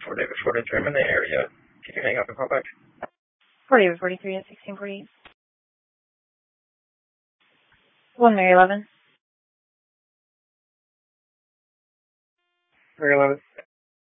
David Ford and Trim in the area. Can you hang up and call back? Fort David 43 at 1648. 1 Mary 11. Mary 11.